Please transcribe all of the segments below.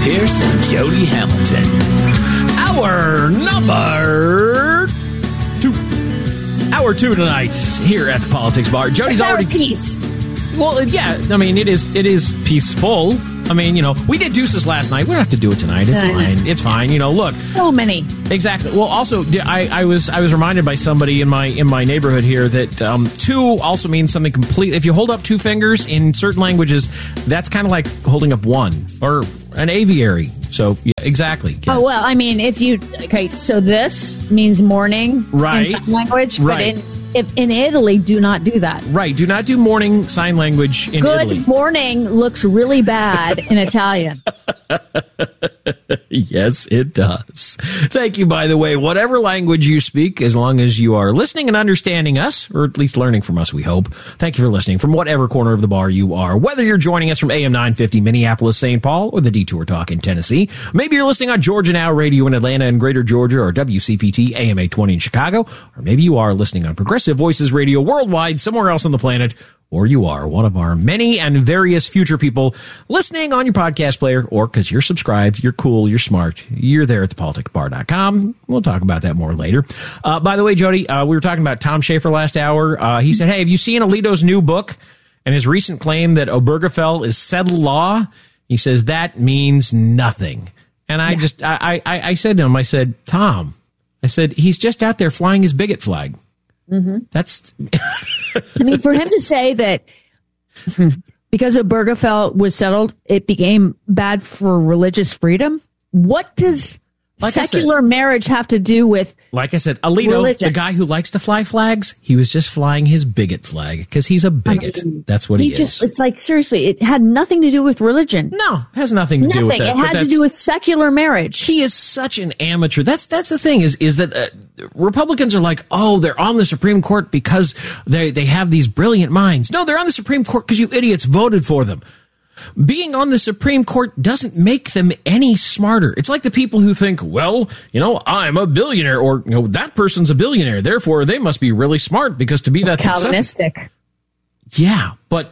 Pierce and Jody Hamilton. Hour number 2. Hour 2 tonight here at the Politics Bar. Jody's already... Peace. Well, yeah, I mean, it is peaceful. I mean, you know, we did Deuces last night. We don't have to do it tonight. It's fine. It's fine. You know, look. So many. Exactly. Well, also, I was reminded by somebody in my neighborhood here that 2 also means something complete. If you hold up 2 fingers in certain languages, that's kind of like holding up 1 or an aviary. So, yeah, exactly. Yeah. Oh, well, I mean, so this means morning right. in sign language, right. but in Italy, do not do that. Right. Do not do morning sign language in Italy. Good morning looks really bad in Italian. Yes, it does. Thank you, by the way. Whatever language you speak, as long as you are listening and understanding us, or at least learning from us, we hope. Thank you for listening from whatever corner of the bar you are. Whether you're joining us from AM 950 Minneapolis, St. Paul, or the Detour Talk in Tennessee. Maybe you're listening on Georgia Now Radio in Atlanta and Greater Georgia, or WCPT AM 820 in Chicago. Or maybe you are listening on Progressive Voices Radio worldwide, somewhere else on the planet. Or you are one of our many and various future people listening on your podcast player, or because you're subscribed, you're cool, you're smart, you're there at thepoliticbar.com. We'll talk about that more later. By the way, Jody, we were talking about Tom Schaefer last hour. He said, hey, have you seen Alito's new book and his recent claim that Obergefell is settled law? He says, that means nothing. And I said to him, I said, Tom, I said, he's just out there flying his bigot flag. Mm-hmm. That's... I mean, for him to say that because Obergefell was settled, it became bad for religious freedom. What does secular marriage have to do with like I said, Alito, religion? The guy who likes to fly flags, he was just flying his bigot flag because he's a bigot. That's what he is. It's like, seriously, it had nothing to do with religion. No, it has nothing to do with that. It had to do with secular marriage. He is such an amateur. That's the thing is that Republicans are like, oh, they're on the Supreme Court because they have these brilliant minds. No, they're on the Supreme Court because you idiots voted for them. Being on the Supreme Court doesn't make them any smarter. It's like the people who think, well, you know, I'm a billionaire, or, you know, that person's a billionaire, therefore they must be really smart because to be that Calvinistic. Successful. Yeah, but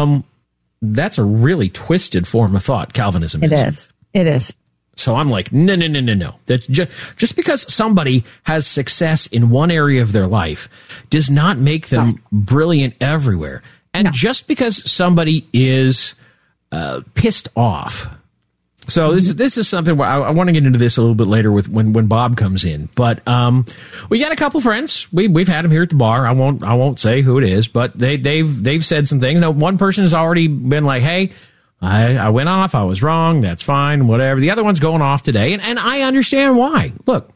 that's a really twisted form of thought, Calvinism is. It is. So I'm like, no. That just because somebody has success in one area of their life does not make them brilliant everywhere. And just because somebody is pissed off. So this is something where I want to get into this a little bit later with when Bob comes in. But we got a couple friends. We've had them here at the bar. I won't say who it is, but they've said some things. Now, one person has already been like, hey, I went off. I was wrong. That's fine. Whatever. The other one's going off today, and I understand why. Look,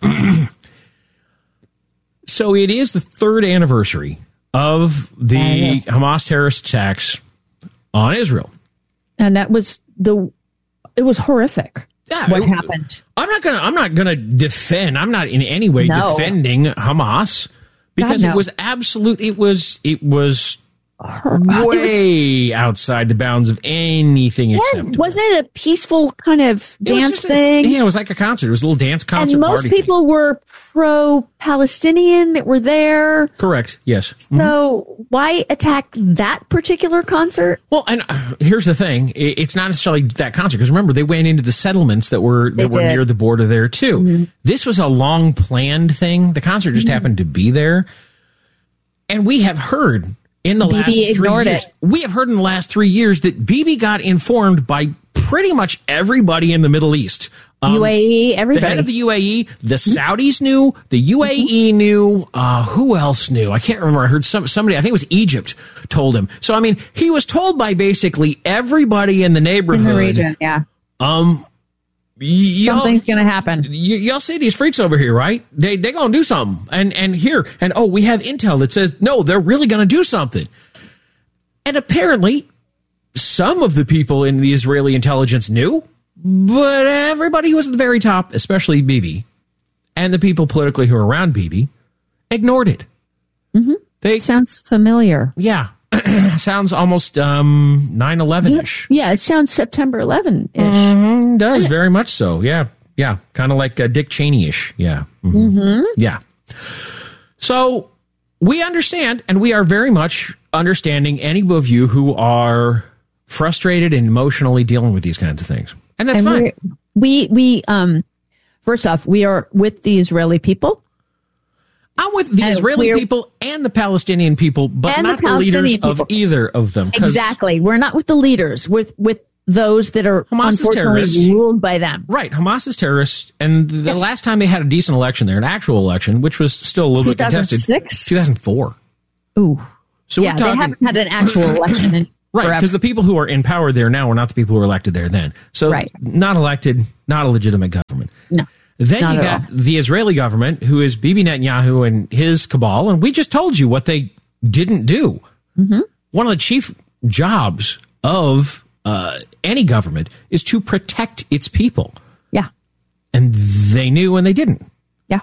so it is the 3rd anniversary of the Hamas terrorist attacks on Israel. And that was it was horrific. Yeah, what happened? I'm not gonna defend. I'm not in any way defending Hamas because it was absolute. It was way outside the bounds of anything acceptable. Wasn't it a peaceful kind of dance thing? It was like a concert. It was a little dance concert. And most people were pro-Palestinian that were there. Correct. Yes. So why attack that particular concert? Well, and here's the thing: it's not necessarily that concert because remember they went into the settlements that were near the border there too. Mm-hmm. This was a long planned thing. The concert just happened to be there, and we have heard. In the last 3 years, we have heard in the last 3 years that Bibi got informed by pretty much everybody in the Middle East. UAE, everybody. The head of the UAE, the Saudis knew, the UAE knew, who else knew? I can't remember. I heard somebody, I think it was Egypt, told him. So, I mean, he was told by basically everybody in the neighborhood. In the region, yeah. Something's going to happen. Y'all see these freaks over here, right? They going to do something. And we have intel that says, no, they're really going to do something. And apparently, some of the people in the Israeli intelligence knew, but everybody who was at the very top, especially Bibi, and the people politically who are around Bibi, ignored it. Mm-hmm. Sounds familiar. Yeah. Sounds almost 9/11-ish. Yeah, it sounds September 11-ish. Mm-hmm, does, very much so. Yeah. Kind of like Dick Cheney-ish. Yeah. Mm-hmm. Yeah. So we understand, and we are very much understanding any of you who are frustrated and emotionally dealing with these kinds of things. And that's fine. First off, we are with the Israeli people. I'm with the Israeli people and the Palestinian people, but not the leaders of either of them. Exactly. We're not with the leaders. With those that are Hamas unfortunately ruled by them. Right. Hamas is terrorists. And the last time they had a decent election there, an actual election, which was still a little bit contested. 2004. Ooh. So yeah, they haven't had an actual election in right, because the people who are in power there now are not the people who were elected there then. So not elected, not a legitimate government. No. Then you got the Israeli government, who is Bibi Netanyahu and his cabal, and we just told you what they didn't do. Mm-hmm. One of the chief jobs of any government is to protect its people. Yeah. And they knew and they didn't. Yeah.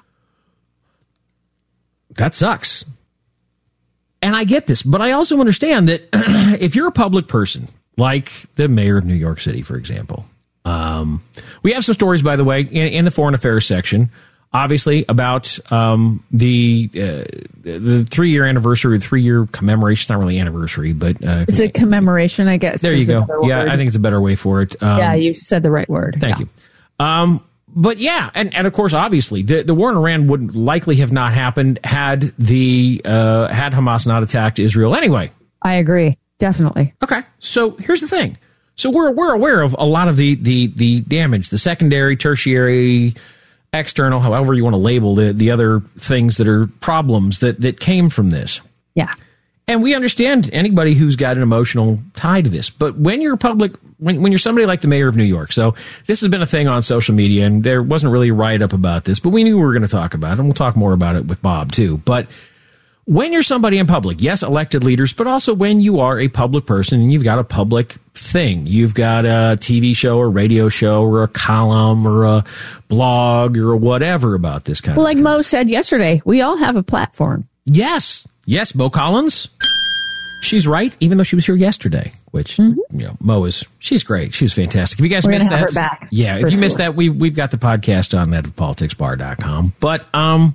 That sucks. And I get this, but I also understand that if you're a public person, like the mayor of New York City, for example, we have some stories, by the way, in the foreign affairs section, obviously, about the 3-year anniversary, 3-year commemoration. It's not really anniversary, but it's a commemoration, I guess. There you go. Yeah, I think it's a better way for it. Yeah, you said the right word. Thank you. But yeah, and of course, obviously, the war in Iran would likely have not happened had had Hamas not attacked Israel anyway. I agree, definitely. Okay, so here's the thing. So we're aware of a lot of the damage, the secondary, tertiary, external, however you want to label the other things that are problems that came from this. Yeah. And we understand anybody who's got an emotional tie to this. But when you're public, when you're somebody like the mayor of New York, so this has been a thing on social media, and there wasn't really a write-up about this, but we knew we were going to talk about it, and we'll talk more about it with Bob, too. But when you're somebody in public, yes, elected leaders, but also when you are a public person and you've got a public thing, you've got a TV show or radio show or a column or a blog or whatever about this kind of thing. Like Mo said yesterday, we all have a platform. Yes. Yes, Mo Collins. She's right, even though she was here yesterday, which, Mo she's great. She's fantastic. If you guys missed that, have her back, if you missed that, we've got the podcast on that at politicsbar.com. But,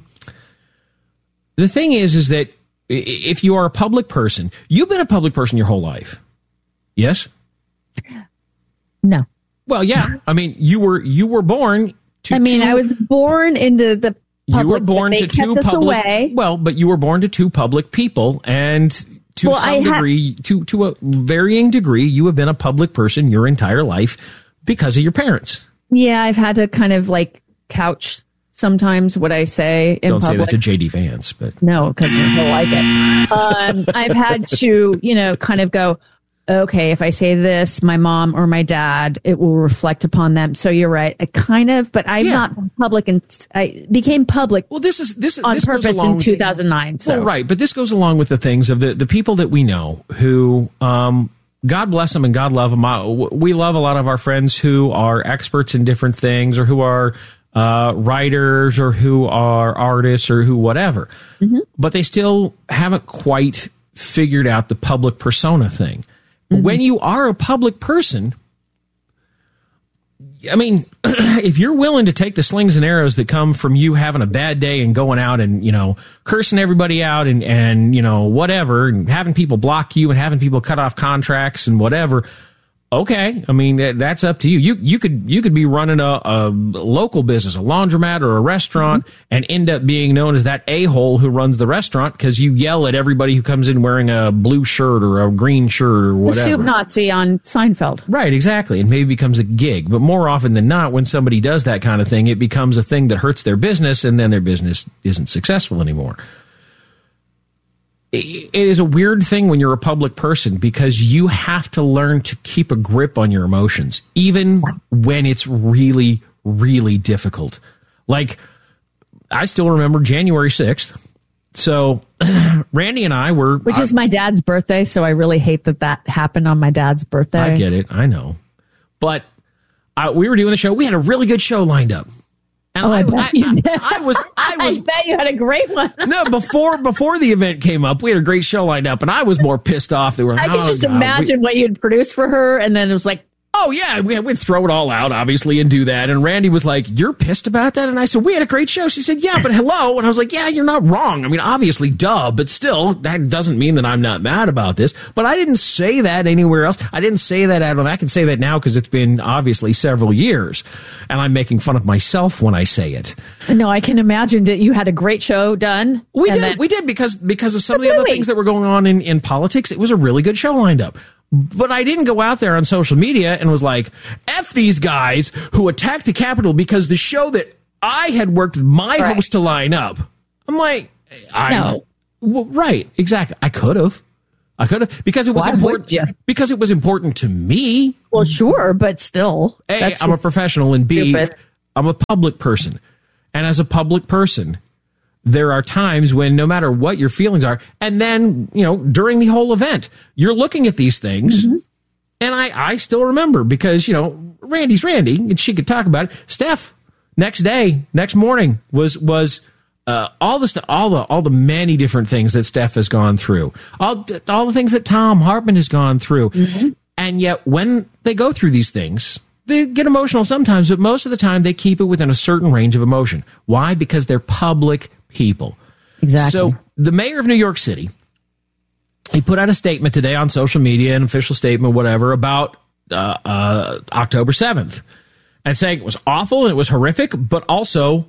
the thing is that if you are a public person, you've been a public person your whole life. Yes? No. Well, yeah. I mean, you were born to I was born into the public. You were born to two public. Away. Well, but you were born to two public people, and to some degree, to a varying degree, you have been a public person your entire life because of your parents. Yeah, I've had to kind of like couch sometimes what I say in Don't public. Say that to JD Vance, but no, because he'll like it. I've had to, kind of go, okay, if I say this, my mom or my dad, it will reflect upon them. So you're right. But I'm not public, and I became public. Well, this on this purpose goes along, in 2009. So. Well, right, but this goes along with the things of the people that we know who, God bless them and God love them. We love a lot of our friends who are experts in different things, or who are writers, or who are artists, or who whatever. Mm-hmm. But they still haven't quite figured out the public persona thing. Mm-hmm. When you are a public person, I mean, if you're willing to take the slings and arrows that come from you having a bad day and going out and, cursing everybody out and whatever, and having people block you and having people cut off contracts and whatever, okay. I mean, that's up to you. You could be running a local business, a laundromat or a restaurant, and end up being known as that a-hole who runs the restaurant because you yell at everybody who comes in wearing a blue shirt or a green shirt or whatever. The soup Nazi on Seinfeld. Right, exactly. And maybe becomes a gig. But more often than not, when somebody does that kind of thing, it becomes a thing that hurts their business, and then their business isn't successful anymore. It is a weird thing when you're a public person, because you have to learn to keep a grip on your emotions, even when it's really, really difficult. Like, I still remember January 6th. So Randy and I were... Which is my dad's birthday, so I really hate that happened on my dad's birthday. I get it. I know. But we were doing the show. We had a really good show lined up. And I bet you did. I bet you had a great one. No, before the event came up, we had a great show lined up, and I was more pissed off. I could just imagine what you'd produce for her, and then it was like, Oh, yeah, we'd throw it all out, obviously, and do that. And Randy was like, you're pissed about that? And I said, we had a great show. She said, yeah, but hello. And I was like, yeah, you're not wrong. I mean, obviously, duh, but still, that doesn't mean that I'm not mad about this. But I didn't say that anywhere else. I didn't say that out on. I can say that now because it's been obviously several years. And I'm making fun of myself when I say it. No, I can imagine that you had a great show done. We did because of some of the other things that were going on in politics. It was a really good show lined up. But I didn't go out there on social media and was like, F these guys who attacked the Capitol because the show that I had worked with my host to line up. I'm like, no. Well, right, exactly. I could have because it was important. Because it was important to me. Well, sure, but still. A, I'm a professional, and B, I'm a public person. And as a public person, there are times when no matter what your feelings are, and then, during the whole event, you're looking at these things, and I still remember because, Randy's Randy, and she could talk about it. Steph, next morning was all the many different things that Steph has gone through, all the things that Tom Hartman has gone through, and yet when they go through these things, they get emotional sometimes, but most of the time they keep it within a certain range of emotion. Why? Because they're public people. Exactly. So the mayor of New York City, he put out a statement today on social media, an official statement, whatever, about October 7th, and saying it was awful and it was horrific, but also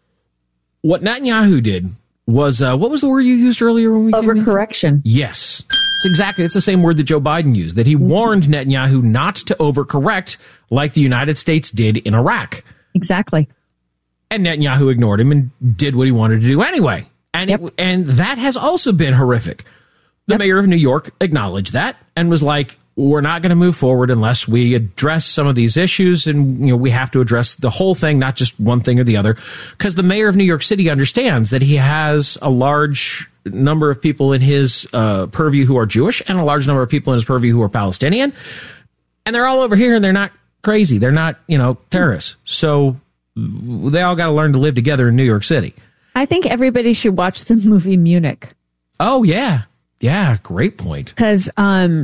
what Netanyahu did was, what was the word you used earlier when we came in? Overcorrection. Yes. It's the same word that Joe Biden used, that he warned Netanyahu not to overcorrect like the United States did in Iraq. Exactly. And Netanyahu ignored him and did what he wanted to do anyway. And and that has also been horrific. The mayor of New York acknowledged that and was like, we're not going to move forward unless we address some of these issues. And, we have to address the whole thing, not just one thing or the other. Because the mayor of New York City understands that he has a large number of people in his purview who are Jewish and a large number of people in his purview who are Palestinian. And they're all over here and they're not crazy. They're not, terrorists. So they all got to learn to live together in New York City. I think everybody should watch the movie Munich. Oh, yeah. Yeah, great point. Because I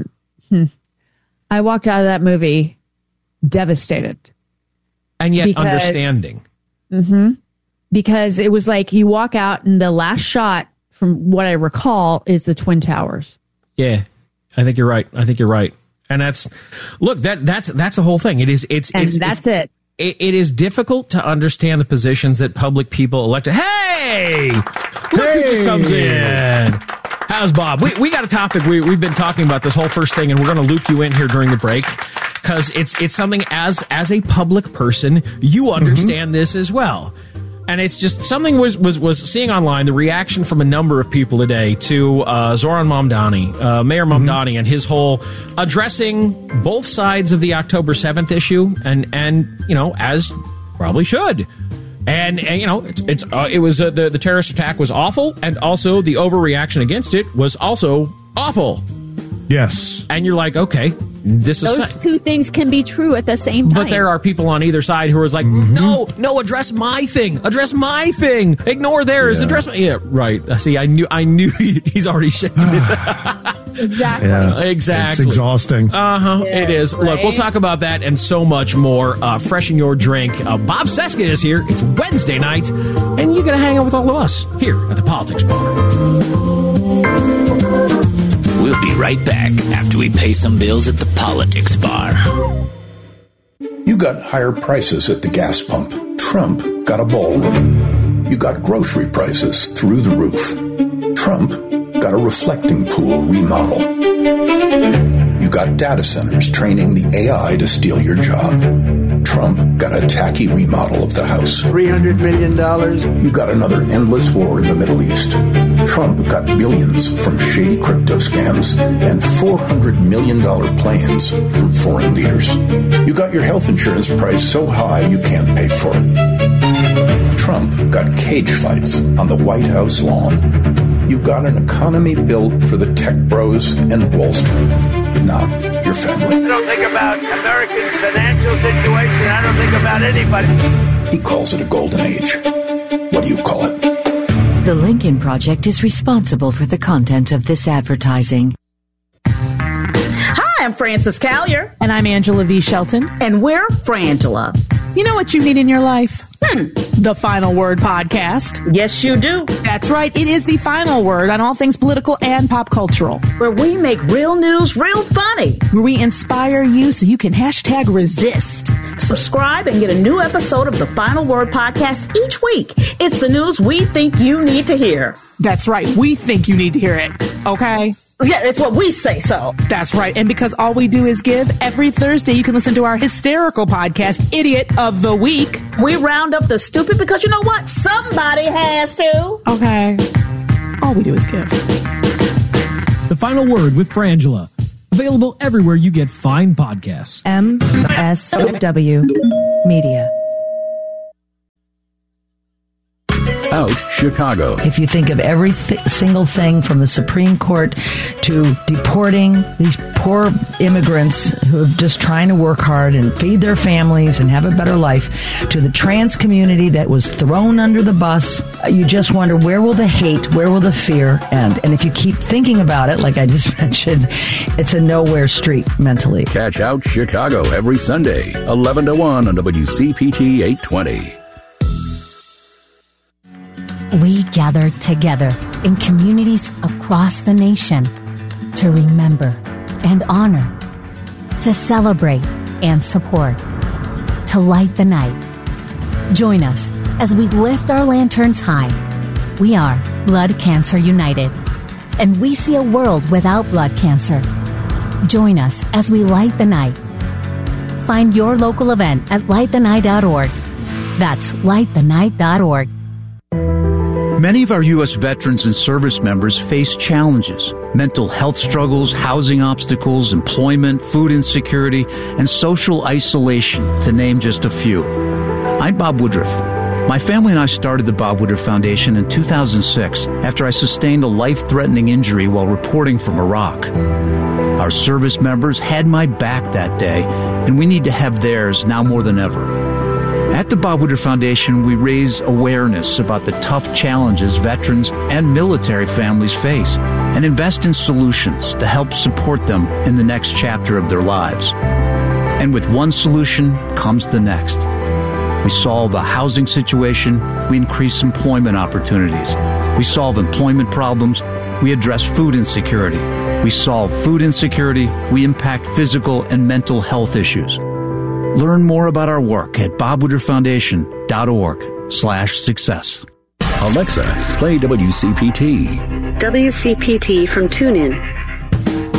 walked out of that movie devastated. And yet understanding. Because it was like you walk out and the last shot, from what I recall, is the Twin Towers. Yeah, I think you're right. And that's the whole thing. It is difficult to understand the positions that public people elected. Hey! Look who just comes in. How's Bob? We got a topic. We've been talking about this whole first thing, and we're going to loop you in here during the break because it's something as a public person, you understand this as well. And it's just something was seeing online the reaction from a number of people today to Zoran Mamdani, Mayor Mamdani, and his whole addressing both sides of the October 7th issue, and as probably should. And it was the terrorist attack was awful, and also the overreaction against it was also awful. Yes. And you're like, okay, this is those two things can be true at the same time. But there are people on either side who are like, no, address my thing. Ignore theirs. Yeah. Address my... Yeah, right. See, I knew he's already shaking it. Exactly. Yeah. Exactly. It's exhausting. Yeah, it is. Right? Look, we'll talk about that and so much more. Freshen your drink. Bob Cesca is here. It's Wednesday night, and you're going to hang out with all of us here at the Politics Bar. We'll be right back after we pay some bills at the Politics Bar. You got higher prices at the gas pump. Trump got a ballroom. You got grocery prices through the roof. Trump got a reflecting pool remodel. You got data centers training the AI to steal your job. Trump got a tacky remodel of the house. $300 million. You got another endless war in the Middle East. Trump got billions from shady crypto scams and $400 million planes from foreign leaders. You got your health insurance price so high you can't pay for it. Trump got cage fights on the White House lawn. You got an economy built for the tech bros and Wall Street, not your family. I don't think about Americans' financial situation. I don't think about anybody. He calls it a golden age. What do you call it? The Lincoln Project is responsible for the content of this advertising. Hi, am Frances Callier. And I'm Angela V. Shelton. And we're Frangela. You know what you need in your life? The Final Word Podcast. Yes, you do. That's right. It is the final word on all things political and pop cultural. Where we make real news real funny. Where we inspire you so you can hashtag resist. Subscribe and get a new episode of the Final Word Podcast each week. It's the news we think you need to hear. That's right. We think you need to hear it. Okay? Yeah, it's what we say so. That's right. And because all we do is give, every Thursday you can listen to our hysterical podcast, Idiot of the Week. We round up the stupid because you know what? Somebody has to. Okay. All we do is give. The Final Word with Frangela. Available everywhere you get fine podcasts. MSW Media. Out Chicago. If you think of every single thing from the Supreme Court to deporting these poor immigrants who are just trying to work hard and feed their families and have a better life, to the trans community that was thrown under the bus, you just wonder, where will the hate, where will the fear end? And if you keep thinking about it, like I just mentioned, it's a nowhere street mentally. Catch Out Chicago every Sunday, 11 to 1 on WCPT 820. We gather together in communities across the nation to remember and honor, to celebrate and support, to light the night. Join us as we lift our lanterns high. We are Blood Cancer United, and we see a world without blood cancer. Join us as we light the night. Find your local event at lightthenight.org. That's lightthenight.org. Many of our U.S. veterans and service members face challenges: mental health struggles, housing obstacles, employment, food insecurity, and social isolation, to name just a few. I'm Bob Woodruff. My family and I started the Bob Woodruff Foundation in 2006 after I sustained a life-threatening injury while reporting from Iraq. Our service members had my back that day, and we need to have theirs now more than ever. At the Bob Woodruff Foundation, we raise awareness about the tough challenges veterans and military families face and invest in solutions to help support them in the next chapter of their lives. And with one solution comes the next. We solve a housing situation, we increase employment opportunities. We solve employment problems, we address food insecurity. We solve food insecurity, we impact physical and mental health issues. Learn more about our work at bobwoodrufffoundation.org/success. Alexa, play WCPT. WCPT from TuneIn.